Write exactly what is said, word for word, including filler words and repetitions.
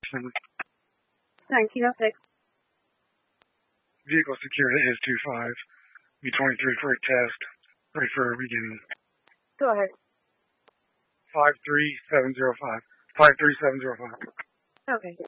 nineteen oh six. Vehicle security is two five. B twenty-three for a test. Ready for a begin. Go ahead. five three seven zero five. five three seven zero five. Okay.